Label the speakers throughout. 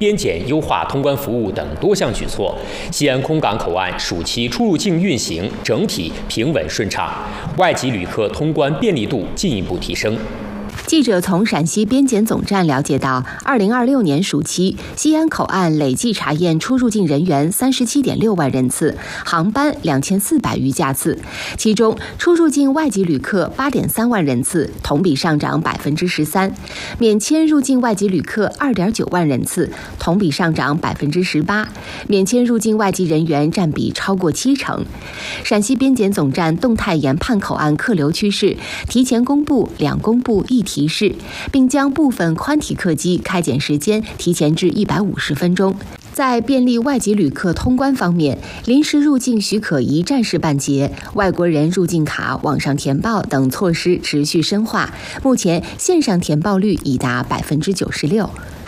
Speaker 1: 边检优化通关服务等多项举措，西安空港口岸暑期出入境运行整体平稳顺畅，外籍旅客通关便利度进一步提升。
Speaker 2: 记者从陕西边检总站了解到，2026年暑期，西安口岸累计查验出入境人员37.6万人次，航班2400余架次，其中出入境外籍旅客8.3万人次，同比上涨13%；免签入境外籍旅客2.9万人次，同比上涨18%；免签入境外籍人员占比超过70%。陕西边检总站动态研判口岸客流趋势，提前公布2公布1提示，并将部分宽体客机开检时间提前至150分钟。在便利外籍旅客通关方面，临时入境许可一站式办结、外国人入境卡网上填报等措施持续深化，目前线上填报率已达96%。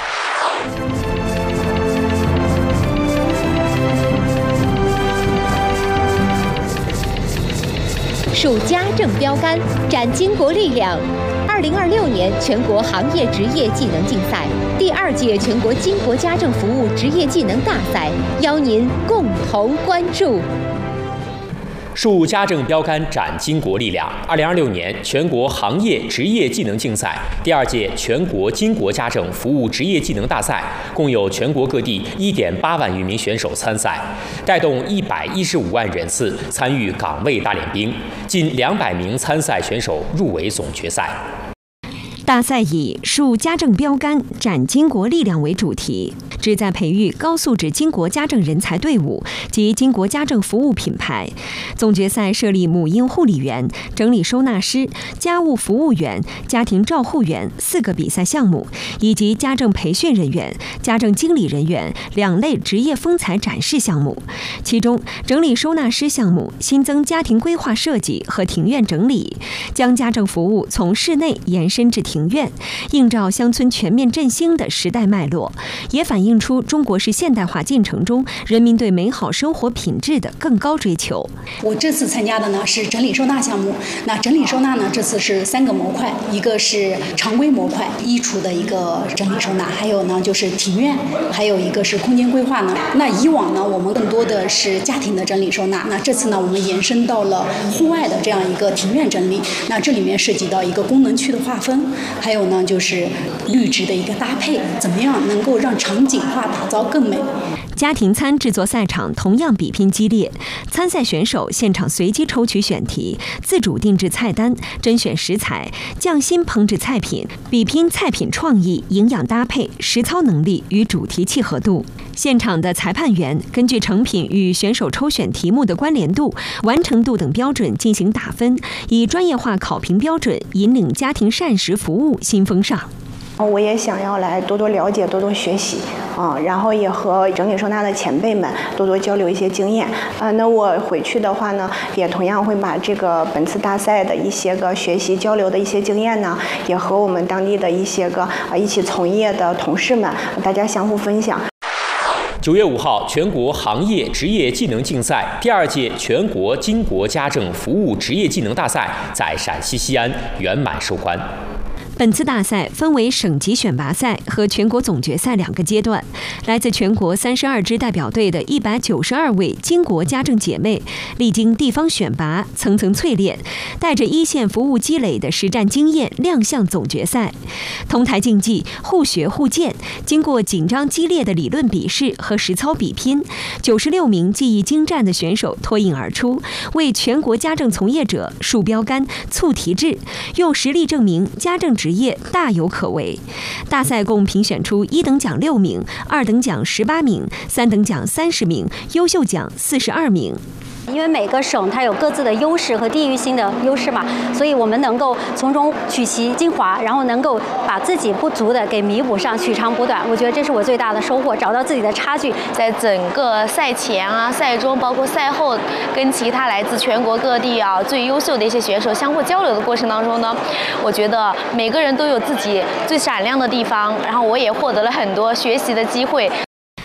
Speaker 3: 树家政标杆，展巾帼力量。2026年全国行业职业技能竞赛第2届全国巾帼家政服务职业技能大赛，邀您共同关注。
Speaker 1: 树家政标杆展巾帼力量。2026年全国行业职业技能竞赛第2届全国巾帼家政服务职业技能大赛，共有全国各地1.8万余名选手参赛，带动115万人次参与岗位大练兵，近200名参赛选手入围总决赛。
Speaker 4: 大赛以树家政标杆展巾帼力量为主题，旨在培育高素质巾帼家政人才队伍及巾帼家政服务品牌。总决赛设立母婴护理员、整理收纳师、家务服务员、家庭照护员4个比赛项目，以及家政培训人员、家政经理人员2类职业风采展示项目。其中，整理收纳师项目新增家庭规划设计和庭院整理，将家政服务从室内延伸至庭院，映照乡村全面振兴的时代脉络，也反映出中国式现代化进程中人民对美好生活品质的更高追求。
Speaker 5: 我这次参加的呢是整理收纳项目，那整理收纳呢这次是3个模块，一个是常规模块，衣橱的一个整理收纳，还有呢就是庭院，还有一个是空间规划呢。那以往呢我们更多的是家庭的整理收纳，那这次呢我们延伸到了户外的这样一个庭院整理，那这里面涉及到一个功能区的划分，还有呢就是绿植的一个搭配，怎么样能够让场景化打造更美。
Speaker 4: 家庭餐制作赛场同样比拼激烈，参赛选手现场随机抽取选题，自主定制菜单，甄选食材，匠心烹制菜品，比拼菜品创意、营养搭配、实操能力与主题契合度。现场的裁判员根据成品与选手抽选题目的关联度、完成度等标准进行打分，以专业化考评标准引领家庭膳食服务新风尚。
Speaker 6: 我也想要来多多了解、多多学习然后也和整理收纳的前辈们多多交流一些经验那我回去的话呢，也同样会把这个本次大赛的一些个学习交流的一些经验呢，也和我们当地的一些个一起从业的同事们，大家相互分享。
Speaker 1: 9月5号，全国行业职业技能竞赛第2届全国巾帼家政服务职业技能大赛在陕西西安圆满收官。
Speaker 4: 本次大赛分为省级选拔赛和全国总决赛2个阶段，来自全国32支代表队的192位巾帼家政姐妹，历经地方选拔、层层淬炼，带着一线服务积累的实战经验亮相总决赛。同台竞技，互学互鉴，经过紧张激烈的理论比试和实操比拼，96名技艺精湛的选手脱颖而出，为全国家政从业者树标杆、促题制，用实力证明家政职业大有可为。大赛共评选出1等奖6名、2等奖18名、3等奖30名、优秀奖42名。
Speaker 7: 因为每个省它有各自的优势和地域性的优势嘛，所以我们能够从中取其精华，然后能够把自己不足的给弥补上，取长补短。我觉得这是我最大的收获，找到自己的差距。
Speaker 8: 在整个赛前赛中，包括赛后，跟其他来自全国各地最优秀的一些选手相互交流的过程当中呢，我觉得每个人都有自己最闪亮的地方，然后我也获得了很多学习的机会。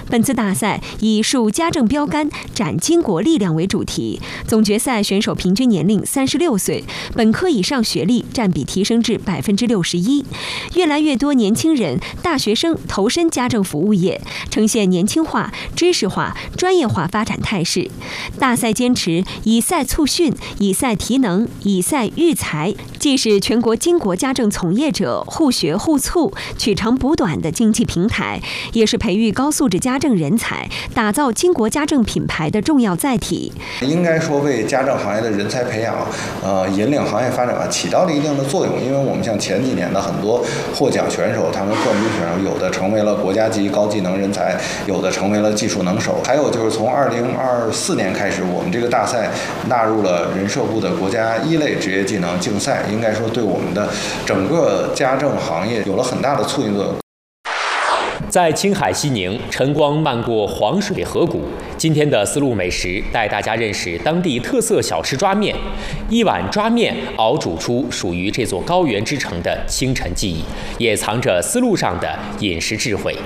Speaker 4: 本次大赛以树家政标杆展巾帼力量为主题，总决赛选手平均年龄36岁，本科以上学历占比提升至61%。越来越多年轻人、大学生投身家政服务业，呈现年轻化、知识化、专业化发展态势。大赛坚持以赛促训、以赛提能、以赛育才，既是全国巾帼家政从业者互学互促、取长补短的经济平台，也是培育高素质家政人才、打造巾帼家政品牌的重要载体。
Speaker 9: 应该说为家政行业的人才培养，引领行业发展起到了一定的作用。因为我们像前几年的很多获奖选手，他们冠军选手有的成为了国家级高技能人才，有的成为了技术能手。还有就是从2024年开始，我们这个大赛纳入了人社部的国家1类职业技能竞赛，应该说对我们的整个家政行业有了很大的促进作用。
Speaker 1: 在青海西宁，晨光漫过黄水河谷。今天的丝路美食带大家认识当地特色小吃抓面。一碗抓面熬煮出属于这座高原之城的清晨记忆，也藏着丝路上的饮食智慧。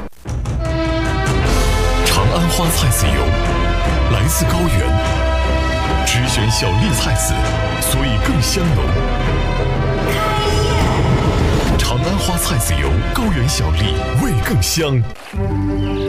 Speaker 10: 长安花菜籽油来自高原，只选小粒菜籽，所以更香浓。长安花菜籽油，高原小粒，味更香。